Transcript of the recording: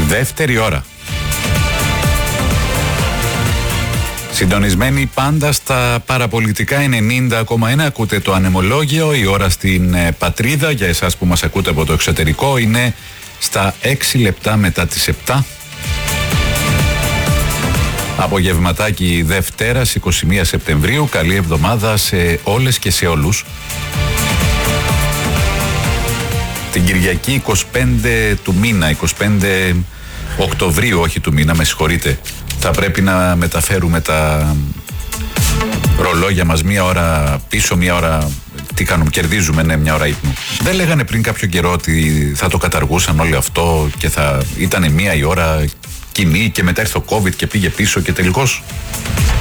Δεύτερη ώρα. Συντονισμένοι πάντα στα παραπολιτικά 90,1. Ακούτε το ανεμολόγιο. Η ώρα στην πατρίδα, για εσάς που μας ακούτε από το εξωτερικό, είναι στα 6 λεπτά μετά τις 7. Απογευματάκι Δευτέρας 21 Σεπτεμβρίου. Καλή εβδομάδα σε όλες και σε όλους. Την Κυριακή 25 του μήνα, 25 Οκτωβρίου, όχι του μήνα, με συγχωρείτε, θα πρέπει να μεταφέρουμε τα ρολόγια μας μία ώρα πίσω, μία ώρα. Τι κάνουμε, κερδίζουμε, ναι, μια ώρα ύπνου. Δεν λέγανε πριν κάποιο καιρό ότι θα το καταργούσαν όλο αυτό και θα ήταν μία η ώρα κοινή και μετά ήρθε το COVID και πήγε πίσω και τελικώς